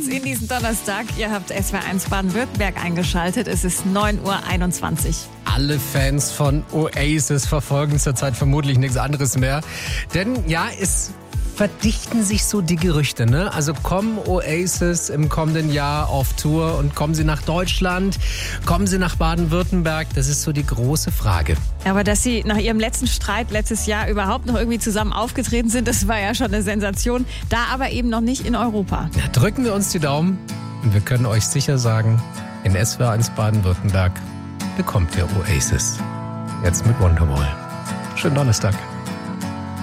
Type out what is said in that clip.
uns in diesen Donnerstag. Ihr habt SWR1 Baden-Württemberg eingeschaltet. Es ist 9:21 Uhr. Alle Fans von Oasis verfolgen zurzeit vermutlich nichts anderes mehr. Denn ja, es verdichten sich so die Gerüchte, ne? Also kommen Oasis im kommenden Jahr auf Tour und kommen sie nach Deutschland? Kommen sie nach Baden-Württemberg? Das ist so die große Frage. Aber dass sie nach ihrem letzten Streit letztes Jahr überhaupt noch irgendwie zusammen aufgetreten sind, das war ja schon eine Sensation. Da aber eben noch nicht in Europa. Ja, drücken wir uns die Daumen und wir können euch sicher sagen, in SWR1 Baden-Württemberg bekommt ihr Oasis. Jetzt mit Wonderwall. Schönen Donnerstag.